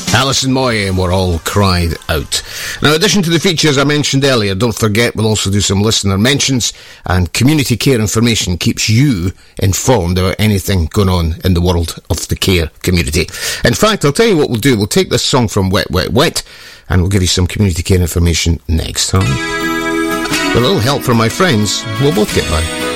Alison Moy, and we're all cried out. Now, in addition to the features I mentioned earlier, don't forget we'll also do some listener mentions, and community care information keeps you informed about anything going on in the world of the care community. In fact, I'll tell you what we'll do. We'll take this song from Wet Wet Wet, and we'll give you some community care information next time. With a little help from my friends, we'll both get by.